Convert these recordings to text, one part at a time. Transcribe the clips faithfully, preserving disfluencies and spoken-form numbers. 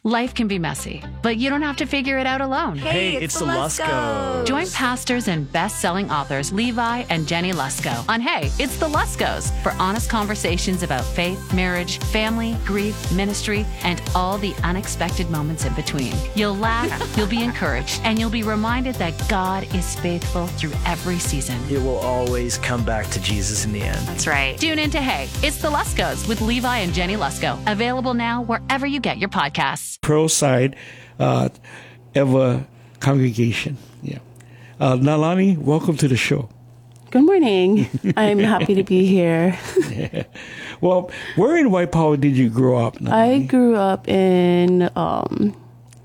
Life can be messy, but you don't have to figure it out alone. Hey, it's, it's the Luskos. Join pastors and best-selling authors Levi and Jenny Lusko on Hey, It's the Luskos for honest conversations about faith, marriage, family, grief, ministry, and all the unexpected moments in between. You'll laugh, you'll be encouraged, and you'll be reminded that God is faithful through every season. It will always come back to Jesus in the end. That's right. Tune in to Hey, It's the Luskos with Levi and Jenny Lusko. Available now wherever you get your podcasts. Pro side uh, ever congregation. Yeah. Uh, Nalani, welcome to the show. Good morning. I'm happy to be here. Yeah. Well, where in Waipahu did you grow up, Nalani? I grew up in um,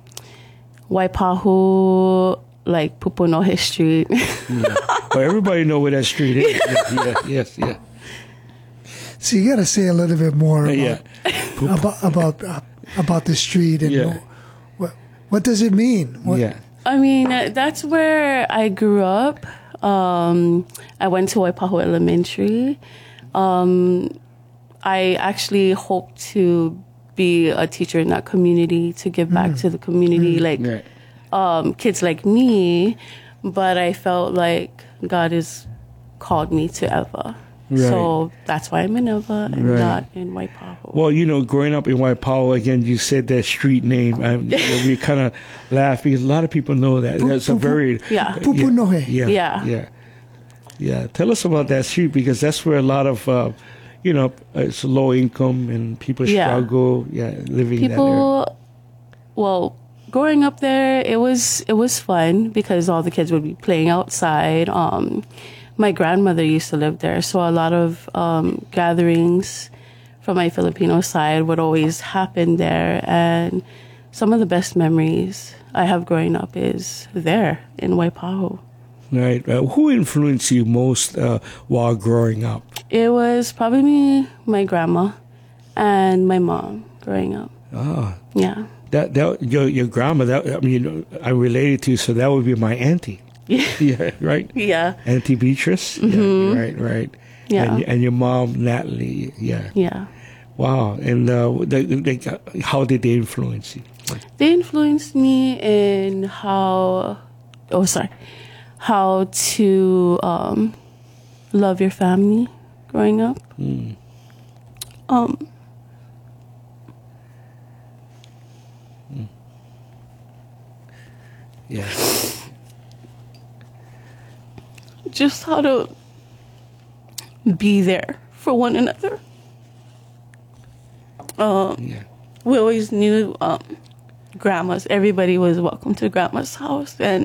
Waipahu, like Pupunohe Street. Yeah. Well, everybody know where that street is. Yeah, yeah, yes, yeah. So you got to say a little bit more about Yeah. about about, uh, about the street and Yeah. what what does it mean? What, Yeah. I mean, uh, that's where I grew up. Um, I went to Waipahu Elementary. Um, I actually hope to be a teacher in that community to give back to the community, like Right. um, kids like me. But I felt like God has called me to Eva. Right. So that's why I'm in Eva and Right. not in Waipahu. Well, you know, growing up in Waipahu, again, you said that street name. I, we kind of laugh because a lot of people know that. That's a very... Yeah. Pupunohe. Yeah. Yeah. Yeah. Yeah. Tell us about that street because that's where a lot of, uh, you know, it's low income and people Yeah. struggle. Yeah, living that area. People, well, growing up there, it was it was fun because all the kids would be playing outside. Um, my grandmother used to live there, so a lot of um, gatherings from my Filipino side would always happen there. And some of the best memories I have growing up is there in Waipahu. Right. Uh, who influenced you most uh, while growing up? It was probably me, my grandma, and my mom growing up. Oh, Yeah. that that your your grandma. That I mean, I related to, so that would be my auntie. Yeah. Yeah. Right. Yeah. Auntie Beatrice. Yeah. Right. Right. Yeah. And, and your mom, Natalie. Yeah. Yeah. Wow. And uh, they, they, how did they influence you? They influenced me in how, oh, sorry, how to um, love your family growing up. Mm. Um, Mm. Yeah. just how to be there for one another. Um, Yeah. we always knew um, grandma's. Everybody was welcome to grandma's house, and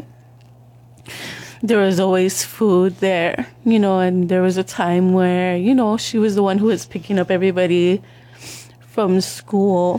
there was always food there, you know. And there was a time where, you know, she was the one who was picking up everybody from school,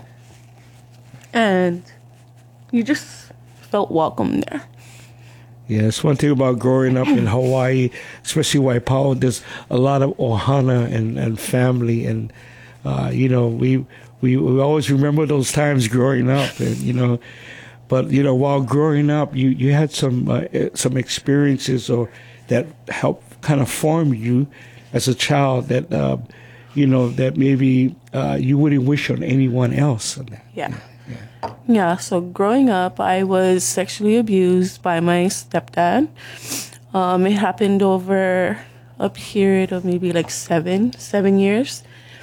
and you just felt welcome there. Yeah, it's one thing about growing up in Hawaii, especially Waipahu. There's a lot of ohana and, and family, and uh, you know, we, we we always remember those times growing up, and you know, but you know, while growing up, you, you had some uh, some experiences or that helped kind of form you as a child that uh, you know that maybe uh, you wouldn't wish on anyone else. Yeah. Yeah, so growing up, I was sexually abused by my stepdad. Um, it happened over a period of maybe like seven, seven years.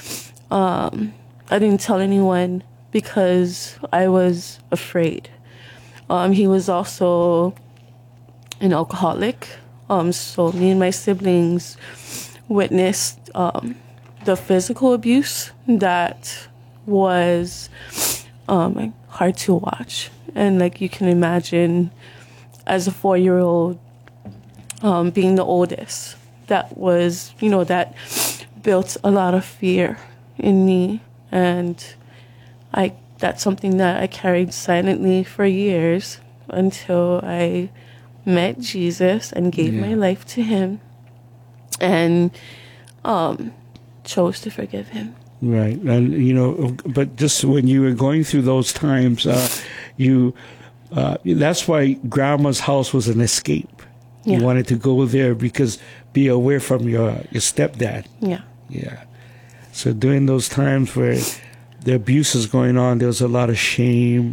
Um, I didn't tell anyone because I was afraid. Um, he was also an alcoholic. Um, so me and my siblings witnessed um, the physical abuse that was um, hard to watch. And like you can imagine, as a four-year-old, um, being the oldest, that was, you know, that built a lot of fear in me. And I that's something that I carried silently for years until I met Jesus and gave Yeah. my life to him and um, chose to forgive him. Right, and you know, but just when you were going through those times, uh, you uh, that's why Grandma's house was an escape. Yeah. You wanted to go there because be away from your your stepdad. Yeah. Yeah. So during those times where the abuse is going on, there was a lot of shame,